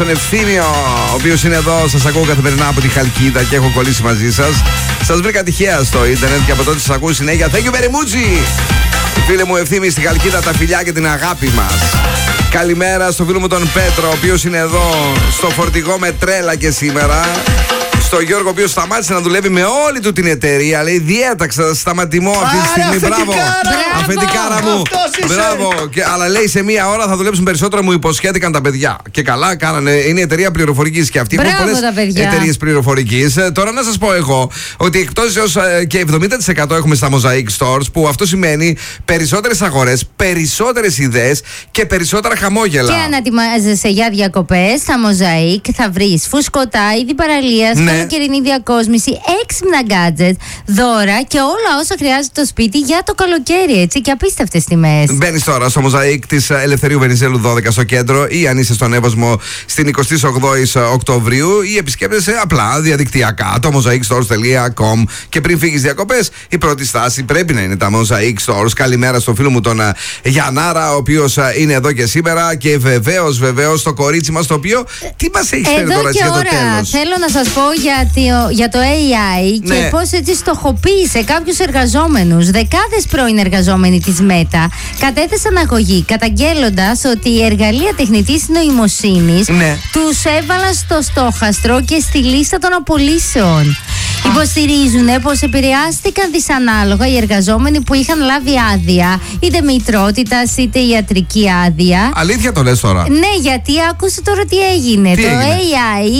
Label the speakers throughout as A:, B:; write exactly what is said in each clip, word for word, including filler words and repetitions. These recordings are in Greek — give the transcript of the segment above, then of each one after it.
A: Τον Ευθύμιο, ο οποίος είναι εδώ, σας ακούω καθημερινά από τη Χαλκίδα και έχω κολλήσει μαζί σας. Σας βρήκα τυχαία στο ίντερνετ και από τότε σας ακούω συνέχεια. Thank you very much. Φίλε μου Ευθύμη στη Χαλκίδα, τα φιλιά και την αγάπη μας. Καλημέρα στο φίλο μου τον Πέτρο, ο οποίος είναι εδώ στο φορτηγό με τρέλα και σήμερα. Στο Γιώργο, ο οποίος σταμάτησε να δουλεύει με όλη του την εταιρεία. Λέει διέταξα σταματημό αυτή τη στιγμή. Μπράβο, αφεντικάρα μου. Μπράβο. Και, αλλά λέει σε μία ώρα θα δουλέψουν περισσότερο, μου υποσχέθηκαν τα παιδιά. Και καλά κάνανε. Είναι η εταιρεία πληροφορικής και αυτή. Έχουν πολλές εταιρείες πληροφορικής. Ε, τώρα να σας πω εγώ ότι εκτός έως και εβδομήντα τοις εκατό έχουμε στα Mosaic Stores, που αυτό σημαίνει περισσότερες αγορές, περισσότερες ιδέες και περισσότερα χαμόγελα.
B: Και αν ετοιμάζεσαι για διακοπές, στα Mosaic θα βρεις φουσκωτά, είδη παραλίας. Ναι. Καλοκαιρινή διακόσμηση, έξυπνα gadgets, δώρα και όλα όσα χρειάζεται το σπίτι για το καλοκαίρι, έτσι, και απίστευτες τιμές.
A: Μπαίνεις τώρα στο Mosaic της Ελευθερίου Βενιζέλου δώδεκα στο κέντρο, ή αν είσαι στον Εύωσμο στην εικοστή όγδοη Οκτωβρίου, ή επισκέπτεσαι απλά διαδικτυακά το mosaic stores τελεία com. Και πριν φύγεις διακοπές, η πρώτη στάση πρέπει να είναι τα Mosaic Stores. Καλημέρα στο φίλο μου τον Γιαννάρα, ο οποίος είναι εδώ και σήμερα, και βεβαίως, βεβαίως το κορίτσι μας, το οποίο τι μας έχει φέρει τώρα για το τέλος.
B: Θέλω να σας πω για το, για το έι άι και ναι. πώς έτσι στοχοποίησε κάποιους εργαζόμενους. Δεκάδες πρώην εργαζόμενοι της Meta κατέθεσαν αγωγή καταγγέλλοντας ότι η εργαλεία τεχνητής νοημοσύνης ναι. τους έβαλαν στο στόχαστρο και στη λίστα των απολύσεων. Υποστηρίζουν πως επηρεάστηκαν δυσανάλογα οι εργαζόμενοι που είχαν λάβει άδεια, είτε μητρότητας είτε ιατρική άδεια.
A: Αλήθεια το λες τώρα?
B: Ναι, γιατί άκουσε τώρα τι έγινε.
A: Τι
B: το
A: έγινε?
B: έι άι,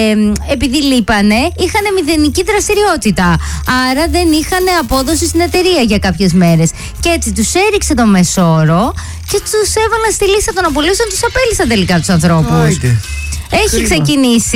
B: ε, επειδή λείπανε, είχαν μηδενική δραστηριότητα. Άρα δεν είχαν απόδοση στην εταιρεία για κάποιες μέρες. Και έτσι τους έριξε το μεσόρο και τους έβαλαν στη λίστα των απολύσεων, τους απέλυσαν τελικά τους ανθρώπους. Έχει ξεκινήσει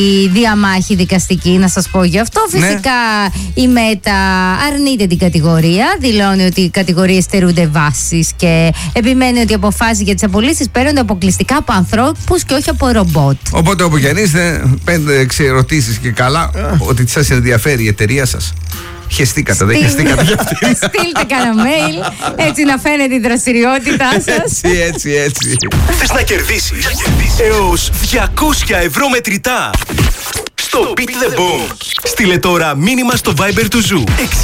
B: διαμάχη δικαστική, να σας πω γι' αυτό. Φυσικά ναι. η Meta αρνείται την κατηγορία. Δηλώνει ότι οι κατηγορίες στερούνται βάσης και επιμένει ότι οι αποφάσεις για τις απολύσεις παίρνονται αποκλειστικά από ανθρώπους και όχι από ρομπότ.
A: Οπότε όπου γεννήστε, πέντε έξι ερωτήσεις και καλά, ότι σας ενδιαφέρει η εταιρεία σας. Χεστήκατε, δεν χεστήκατε για αυτή.
B: Στείλτε κανένα mail, έτσι να φαίνεται η δραστηριότητά σας.
A: Έτσι, έτσι, έτσι.
C: Θες να κερδίσεις έως διακόσια ευρώ μετρητά στο Beat the Boom? Στείλε τώρα μήνυμα στο Viber του Ζου